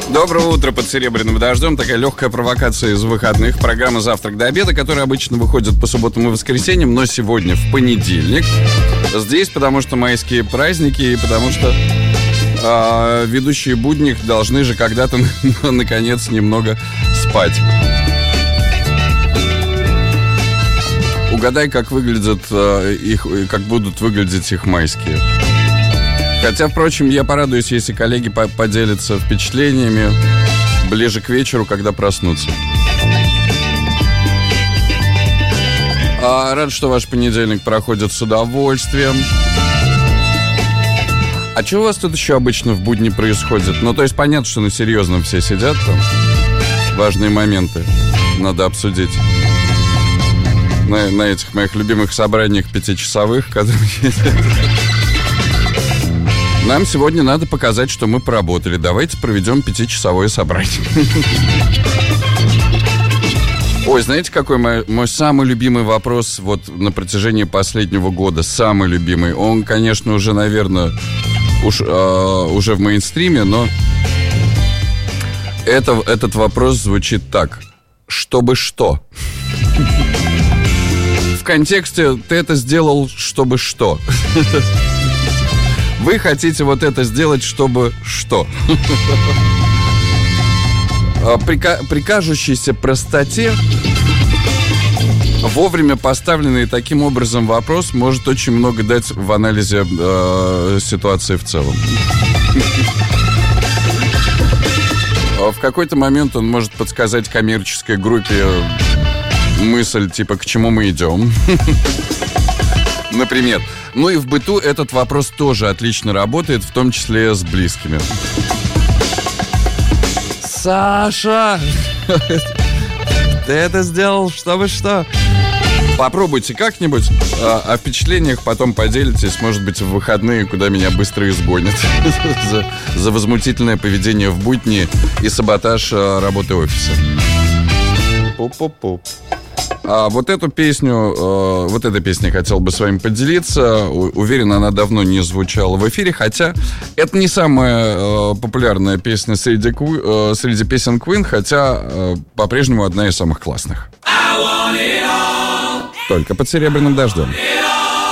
Доброе утро под серебряным дождем. Такая легкая провокация из выходных. Программа «Завтрак до обеда», которая обычно выходит по субботам и воскресеньям, но сегодня в понедельник. Здесь, потому что майские праздники и потому что ведущие будних должны же когда-то, наконец, немного спать. Угадай, как выглядят как будут выглядеть их майские. Хотя, впрочем, я порадуюсь, если коллеги поделятся впечатлениями ближе к вечеру, когда проснутся. Рад, что ваш понедельник проходит с удовольствием. А что у вас тут еще обычно в будни происходит? Ну, то есть понятно, что на серьезном все сидят там. Важные моменты надо обсудить. На этих моих любимых собраниях 5-часовых, которые... Нам сегодня надо показать, что мы поработали. Давайте проведем 5-часовое собрание. Ой, знаете, какой мой самый любимый вопрос вот на протяжении последнего года? Самый любимый. Он, конечно, уже, наверное, уже в мейнстриме, но этот вопрос звучит так. Чтобы что? В контексте «ты это сделал, чтобы что?» Вы хотите вот это сделать, чтобы что? При кажущейся простоте вовремя поставленный таким образом вопрос может очень много дать в анализе ситуации в целом. В какой-то момент он может подсказать коммерческой группе мысль типа «к чему мы идем?». Например. Ну и в быту этот вопрос тоже отлично работает, в том числе с близкими. Саша! Ты это сделал, чтобы что? Попробуйте как-нибудь. О впечатлениях потом поделитесь. Может быть, в выходные, куда меня быстро изгонят за возмутительное поведение в будни и саботаж работы офиса. Пуп-пуп-пуп. Вот эту песню, вот этой песней хотел бы с вами поделиться. Уверен, она давно не звучала в эфире, хотя это не самая популярная песня среди песен Queen, хотя по-прежнему одна из самых классных. Только под серебряным дождем.